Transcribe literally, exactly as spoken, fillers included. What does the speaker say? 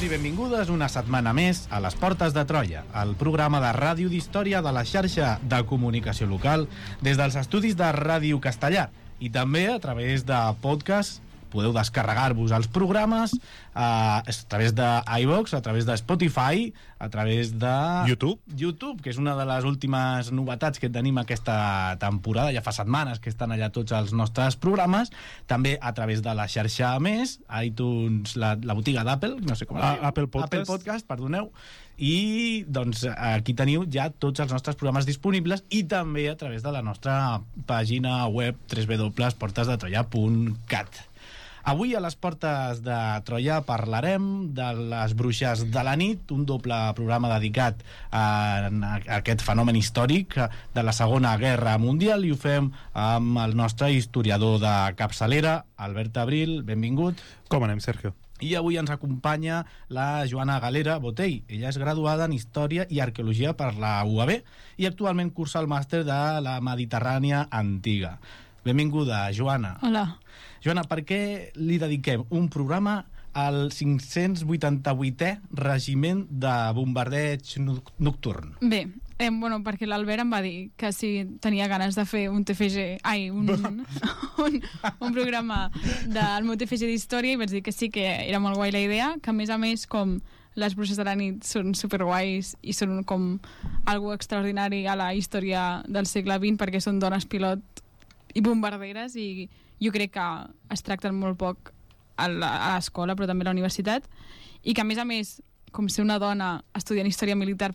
Benvinguts i benvingudes una setmana més a Les Portes de Troia, el programa de ràdio d'història de la xarxa de comunicació local des dels estudis de Ràdio Castellar i també a través de podcast. Podeu descarregar-vos els programes a, a través de iVoox, a través de Spotify, a través de... YouTube. YouTube, que és una de les últimes novetats que tenim aquesta temporada. Ja fa setmanes que estan allà tots els nostres programes. També a través de la xarxa Més, iTunes, la, la botiga d'Apple, no sé com es diu. Apple Podcast. Apple Podcast, perdoneu. I doncs aquí teniu ja tots els nostres programes disponibles i també a través de la nostra pàgina web w w w punt portes de troia punt cat. Avui a les Portes de Troia parlarem de les bruixes de la nit, un doble programa dedicat a, a aquest fenomen històric de la Segona Guerra Mundial, i ho fem amb el nostre historiador de capçalera, Albert Abril. Benvingut. Com anem, Sergio? I avui ens acompanya la Joana Galera Botell. Ella és graduada en Història i Arqueologia per la U A B i actualment cursa el màster de la Mediterrània Antiga. Benvinguda, Joana. Hola. Joana, per què li dediquem un programa al cinc-cents vuitanta-vuitè Regiment de Bombardeig Nocturn? Bé, eh, bueno, perquè l'Albert em va dir que si tenia ganes de fer un T F G, ai, un, un, un programa del meu T F G d'història, i vaig dir que sí, que era molt guai la idea, que a més a més, com les bruixes de la nit són superguais i són com algo extraordinari a la història del segle vint, perquè són dones pilot i bombarderes, i jo crec que es tracten molt poc a l'escola, però també a la universitat, i que a més a més, com ser una dona estudiant història militar